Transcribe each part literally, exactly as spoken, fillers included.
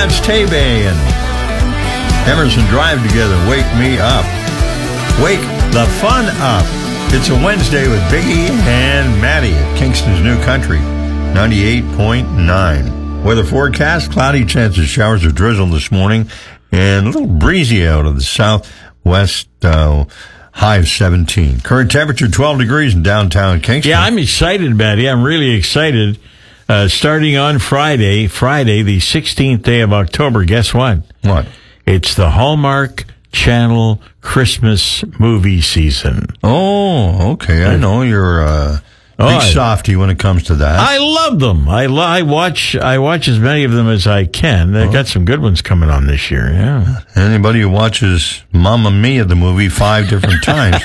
Lance Tebe and Emerson Drive together. Wake me up. Wake the fun up. It's a Wednesday with Biggie and Maddie at Kingston's New Country, ninety-eight point nine. Weather forecast, cloudy, chance of showers or drizzle this morning, and a little breezy out of the southwest, uh, high of seventeen. Current temperature twelve degrees in downtown Kingston. Yeah, I'm excited, Maddie. I'm really excited. Uh, starting on Friday, Friday, the sixteenth day of October, guess what? What? It's the Hallmark Channel Christmas movie season. Oh, okay. I know you're a big Oh, I- softy when it comes to that. I love them. I, lo- I watch I watch as many of them as I can. They've got some good ones coming on this year, yeah. Anybody who watches Mamma Mia, the movie, five different times.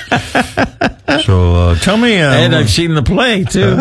So uh, tell me... Uh, And I've seen the play, too.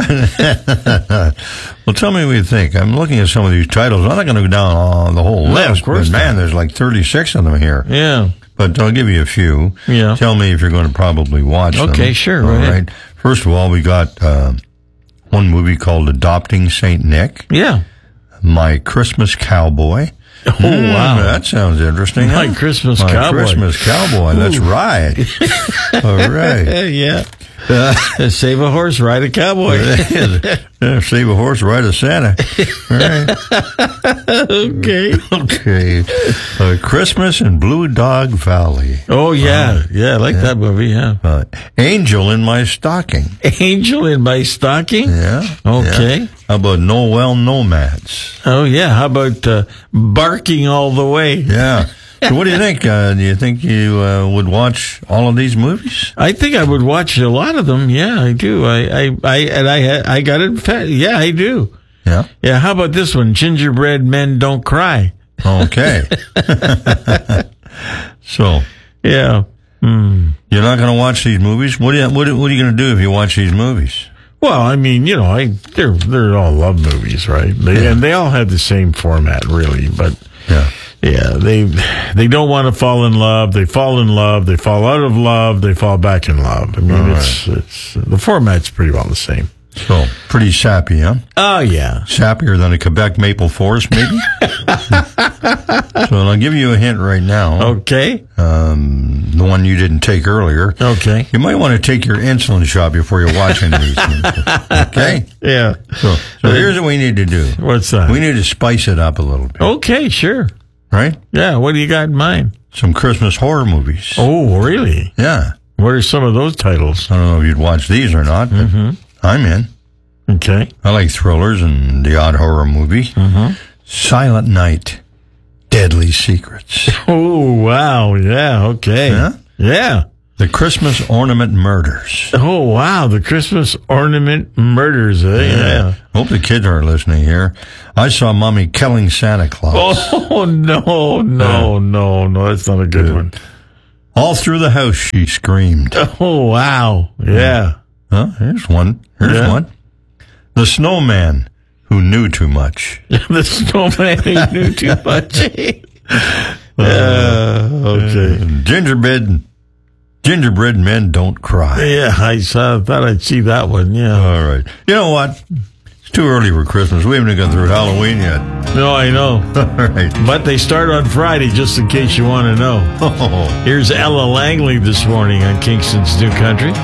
well, tell me what you think. I'm looking at some of these titles. I'm not going to go down uh, the whole No, list, of course but man, not. there's like thirty-six of them here. Yeah. But I'll give you a few. Yeah. Tell me if you're going to probably watch them. Okay, sure, go All ahead. right. First of all, we got uh, one movie called Adopting Saint Nick. Yeah. My Christmas Cowboy. Oh, Hmm, wow. That sounds interesting. My huh? Christmas My Cowboy. Christmas Cowboy. That's right. All right. yeah. Save a horse, ride a cowboy. Yeah, save a horse, ride a Santa. All right. Okay. Okay. Uh, Christmas in Blue Dog Valley. Oh, yeah. Yeah, I like that movie, yeah. Uh, Angel in My Stocking. Angel in my stocking? Yeah. Okay. Yeah. How about Noel Nomads? Oh, yeah. How about uh, Barking All the Way? Yeah. So what do you think? Uh, do you think you uh, would watch all of these movies? I think I would watch a lot of them. Yeah, I do. I, I, I and I, I got it. fa- Yeah, I do. Yeah. Yeah. How about this one? Gingerbread Men Don't Cry. Okay. So Yeah. Hmm. you're not going to watch these movies? What are you, what, are- what are you going to do if you watch these movies? Well, I mean, you know, I they're they're all love movies, right? They, Yeah. And they all have the same format, really. But Yeah. yeah, they they don't want to fall in love. They fall in love. They fall out of love. They fall back in love. I mean, All it's it's the format's pretty well the same. So pretty sappy, huh? Oh yeah. Sappier than a Quebec maple forest, maybe? So I'll give you a hint right now. Okay. Um, the one you didn't take earlier. Okay. You might want to take your insulin shot before you're watching these movies. Okay? Yeah. So, so here's what we need to do. What's that? We need to spice it up a little bit. Okay, sure. Right? Yeah, what do you got in mind? Some Christmas horror movies. Oh, really? Yeah. What are some of those titles? I don't know if you'd watch these or not, but I'm in. Okay. I like thrillers and the odd horror movie. Mm-hmm. Silent Night, Deadly Secrets. Oh, wow. Yeah, okay. Yeah? Yeah. The Christmas Ornament Murders. Oh, wow. The Christmas Ornament Murders, eh? Yeah. Hope the kids aren't listening here. I saw Mommy killing Santa Claus. Oh, no, no, no, no. That's not a good one. All through the house, she screamed. Oh, wow. Yeah. Huh? Here's one. Here's Yeah. one. The Snowman Who Knew Too Much. The snowman who knew too much. Yeah. Okay. Gingerbread, gingerbread Men Don't Cry. Yeah, I saw, thought I'd see that one. Yeah. All right. You know what? It's too early for Christmas. We haven't even gone through Halloween yet. No, I know. All right. But they start on Friday, just in case you want to know. Oh. Here's Ella Langley this morning on Kingston's New Country.